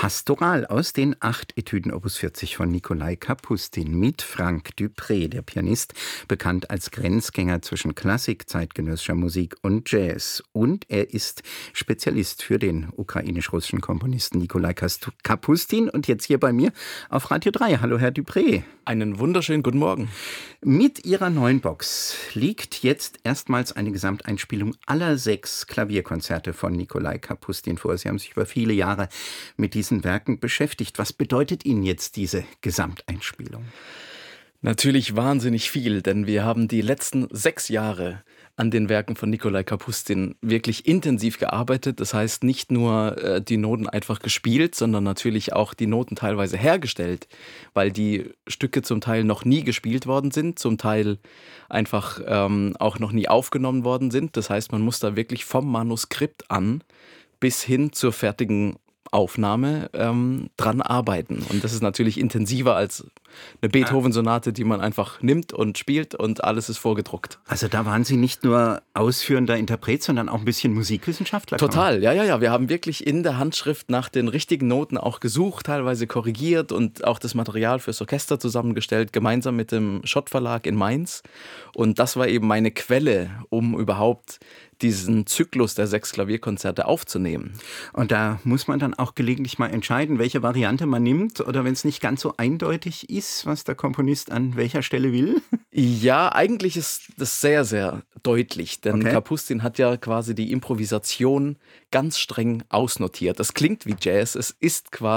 Pastoral aus den 8 Etüden Opus 40 von Nikolai Kapustin mit Franck Dupré, der Pianist, bekannt als Grenzgänger zwischen Klassik, zeitgenössischer Musik und Jazz. Und er ist Spezialist für den ukrainisch-russischen Komponisten Nikolai Kapustin und jetzt hier bei mir auf Radio 3. Hallo Herr Dupré. Einen wunderschönen guten Morgen. Mit Ihrer neuen Box liegt jetzt erstmals eine Gesamteinspielung aller 6 Klavierkonzerte von Nikolai Kapustin vor. Sie haben sich über viele Jahre mit diesen Werken beschäftigt. Was bedeutet Ihnen jetzt diese Gesamteinspielung? Natürlich wahnsinnig viel, denn wir haben die letzten 6 Jahre an den Werken von Nikolai Kapustin wirklich intensiv gearbeitet. Das heißt, nicht nur die Noten einfach gespielt, sondern natürlich auch die Noten teilweise hergestellt, weil die Stücke zum Teil noch nie gespielt worden sind, zum Teil einfach auch noch nie aufgenommen worden sind. Das heißt, man muss da wirklich vom Manuskript an bis hin zur fertigen Aufnahme dran arbeiten. Und das ist natürlich intensiver als eine Beethoven-Sonate, die man einfach nimmt und spielt und alles ist vorgedruckt. Also da waren Sie nicht nur ausführender Interpret, sondern auch ein bisschen Musikwissenschaftler? Total, ja. Wir haben wirklich in der Handschrift nach den richtigen Noten auch gesucht, teilweise korrigiert und auch das Material fürs Orchester zusammengestellt, gemeinsam mit dem Schott Verlag in Mainz. Und das war eben meine Quelle, um überhaupt diesen Zyklus der 6 Klavierkonzerte aufzunehmen. Und da muss man dann auch gelegentlich mal entscheiden, welche Variante man nimmt, oder wenn es nicht ganz so eindeutig ist, was der Komponist an welcher Stelle will? Ja, eigentlich ist das sehr, sehr deutlich, denn Kapustin hat ja quasi die Improvisation ganz streng ausnotiert. Das klingt wie Jazz, es ist quasi